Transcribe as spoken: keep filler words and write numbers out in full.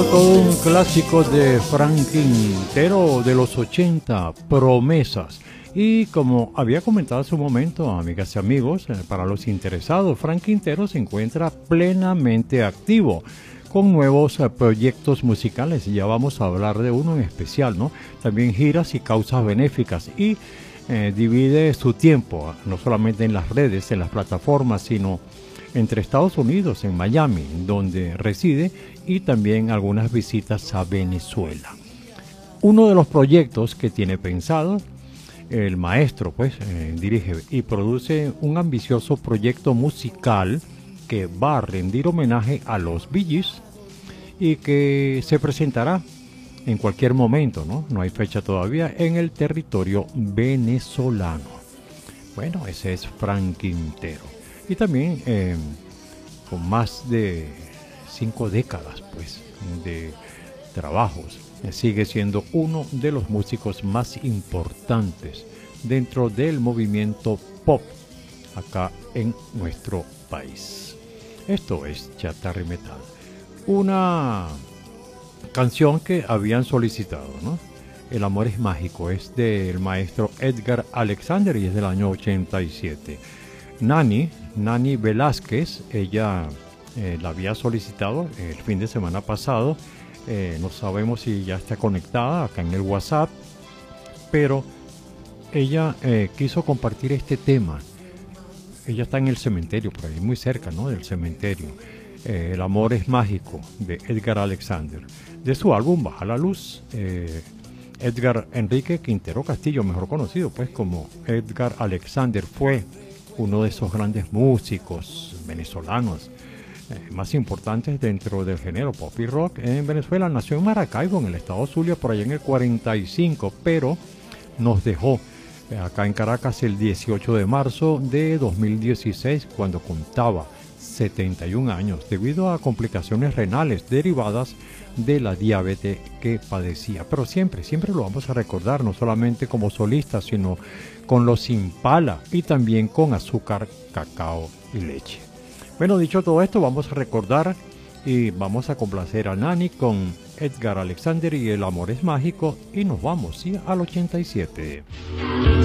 Todo un clásico de Frank Quintero de los ochenta, Promesas. Y como había comentado hace un momento, amigas y amigos, eh, para los interesados, Frank Quintero se encuentra plenamente activo con nuevos eh, proyectos musicales. Y ya vamos a hablar de uno en especial, ¿no? También giras y causas benéficas. Y eh, divide su tiempo, no solamente en las redes, en las plataformas, sino entre Estados Unidos, en Miami, donde reside, y también algunas visitas a Venezuela. Uno de los proyectos que tiene pensado, el maestro pues eh, dirige y produce un ambicioso proyecto musical que va a rendir homenaje a los Bee Gees y que se presentará en cualquier momento, ¿no? No hay fecha todavía, en el territorio venezolano. Bueno, ese es Frank Quintero. Y también eh, con más de cinco décadas pues, de trabajos, eh, sigue siendo uno de los músicos más importantes dentro del movimiento pop acá en nuestro país. Esto es Chatarra y Metal, una canción que habían solicitado, ¿no? El amor es mágico, es del maestro Edgar Alexander y es del año ochenta y siete. Nani, Nani Velázquez, ella eh, la había solicitado el fin de semana pasado. Eh, no sabemos si ya está conectada acá en el WhatsApp, pero ella eh, quiso compartir este tema. Ella está en el cementerio, por ahí muy cerca, ¿no? Del cementerio. Eh, El amor es mágico, de Edgar Alexander, de su álbum Baja la Luz. Eh, Edgar Enrique Quintero Castillo, mejor conocido pues como Edgar Alexander, fue uno de esos grandes músicos venezolanos eh, más importantes dentro del género pop y rock en Venezuela. Nació en Maracaibo, en el estado Zulia, por allá en el cuarenta y cinco, pero nos dejó eh, acá en Caracas el dieciocho de marzo de dos mil dieciséis, cuando contaba setenta y un años, debido a complicaciones renales derivadas de la diabetes que padecía. Pero siempre, siempre lo vamos a recordar, no solamente como solista, sino con los Impala y también con Azúcar, Cacao y Leche. Bueno, dicho todo esto, vamos a recordar y vamos a complacer a Nani con Edgar Alexander y El amor es mágico, y nos vamos, ¿sí?, al ochenta y siete.